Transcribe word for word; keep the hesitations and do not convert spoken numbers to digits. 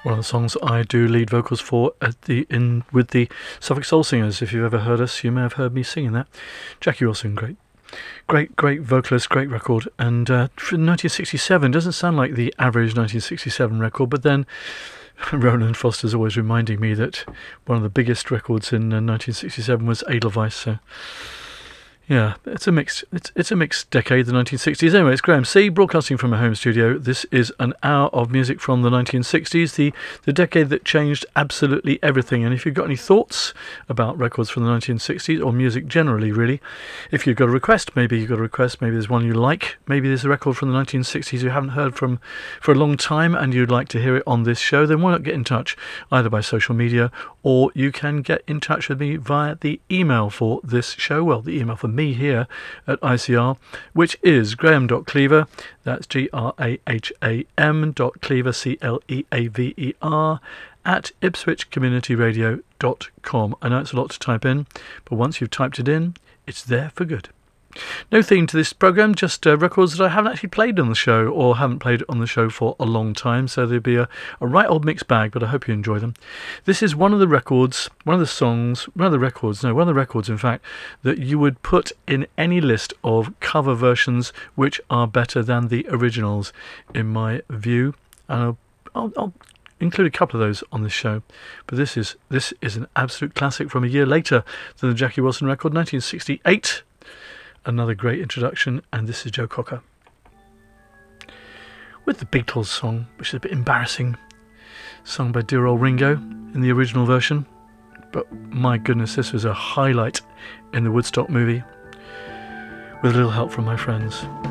one of the songs I do lead vocals for at the in with the Suffolk Soul Singers. If you've ever heard us, you may have heard me singing that. Jackie Wilson, great, great, great vocalist, great record. And uh, nineteen sixty-seven doesn't sound like the average nineteen sixty-seven record, but then Roland Foster's always reminding me that one of the biggest records in uh, nineteen sixty-seven was Edelweiss. So yeah, it's a mixed it's it's a mixed decade, the nineteen sixties. Anyway, it's Graham C, broadcasting from a home studio. This is an hour of music from the nineteen sixties, the the decade that changed absolutely everything. And if you've got any thoughts about records from the nineteen sixties, or music generally, really, if you've got a request, maybe you've got a request, maybe there's one you like, maybe there's a record from the nineteen sixties you haven't heard from for a long time and you'd like to hear it on this show, then why not get in touch either by social media, or you can get in touch with me via the email for this show. Well, the email for me here at I C R, which is graham.cleaver, that's G R A H A M dot Cleaver, C L E A V E R, at ipswich community radio dot com. I know it's a lot to type in, but once you've typed it in, it's there for good. No theme to this programme, just uh, records that I haven't actually played on the show, or haven't played on the show for a long time, so there'll be a, a right old mixed bag, but I hope you enjoy them. This is one of the records, one of the songs, one of the records, no, one of the records in fact, that you would put in any list of cover versions which are better than the originals, in my view, and I'll, I'll, I'll include a couple of those on this show. But this is this is an absolute classic from a year later than the Jackie Wilson record, nineteen sixty-eight. Another great introduction, and this is Joe Cocker with the Beatles song, which is a bit embarrassing, sung by dear old Ringo in the original version, but my goodness, this was a highlight in the Woodstock movie, with a little help from my friends.